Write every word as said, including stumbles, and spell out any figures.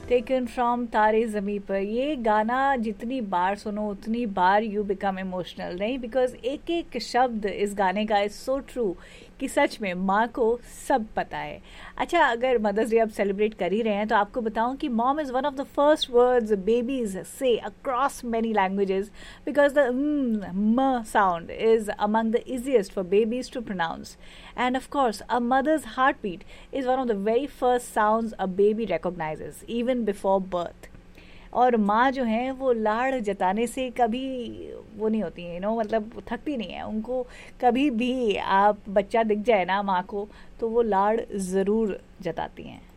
Taken from तारे ज़मी पर। ये गाना जितनी बार सुनो उतनी बार यू बिकम इमोशनल, नहीं? बिकॉज एक एक शब्द इस गाने का इज सो ट्रू कि सच में माँ को सब पता है। अच्छा, अगर मदर्स डे आप सेलिब्रेट कर ही रहे हैं तो आपको बताऊं कि mom is one of the first words babies से across many languages, because the म sound is among the easiest for babies to pronounce. And of course, a mother's heartbeat is one of the very first sounds a baby recognizes, even before birth. और माँ जो हैं वो लाड़ जताने से कभी वो नहीं होती हैं, यू नो, मतलब थकती नहीं है। उनको कभी भी आप बच्चा दिख जाए ना माँ को, तो वो लाड़ ज़रूर जताती हैं।